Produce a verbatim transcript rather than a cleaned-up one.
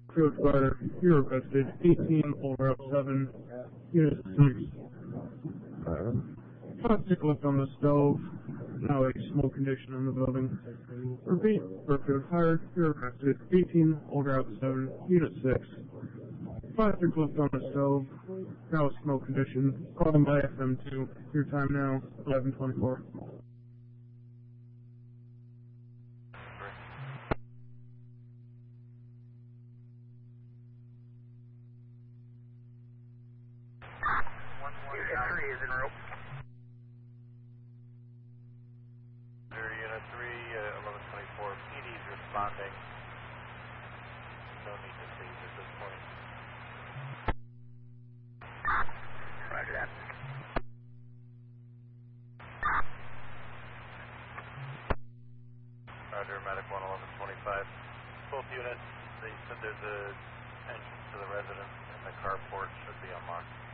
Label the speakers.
Speaker 1: Field Rider, you requested eighteen, over up seven, Unit six. Uh, plastic left on the stove, now a smoke condition in the building. Repeat, Burfield Fire, you requested eighteen, over out seven, Unit six. Plastic left on the stove, now a smoke condition, calling by F M two, your time now, eleven twenty-four.
Speaker 2: Unit three, uh, eleven twenty-four, P D's responding. No need to seize at this point. Roger that. Roger, medic one eleven twenty-five. Both units, they said there's a entrance to the residence and the carport should be unlocked.